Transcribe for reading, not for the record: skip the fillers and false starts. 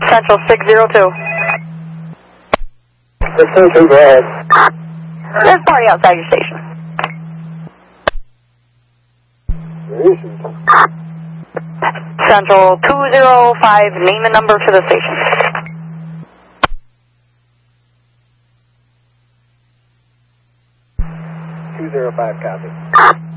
Central 602. Central, go ahead. There's a party outside your station. Central 205, name and number to the station. 205, copy.